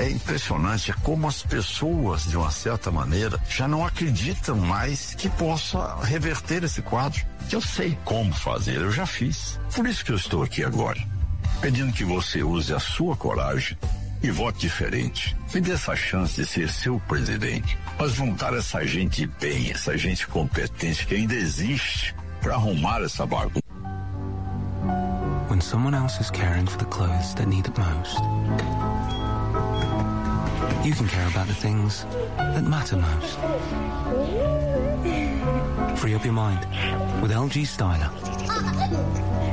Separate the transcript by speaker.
Speaker 1: É impressionante como as pessoas, de uma certa maneira, já não acreditam mais que possa reverter esse quadro. Eu sei como fazer, eu já fiz. Por isso que eu estou aqui agora, pedindo que você use a sua coragem e vote diferente. Me dê essa chance de ser seu presidente. Mas juntar essa gente bem, essa gente competente que ainda existe para arrumar essa bagunça.
Speaker 2: When someone else is caring for the clothes that need it most, you can care about the things that matter most. Free up your mind with LG Styler.